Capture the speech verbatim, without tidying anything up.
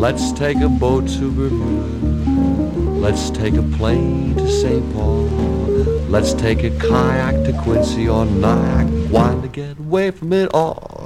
Let's take a boat to Bermuda. Let's take a plane to Saint Paul. Let's take a kayak to Quincy or Nyack. Why to get away from it all?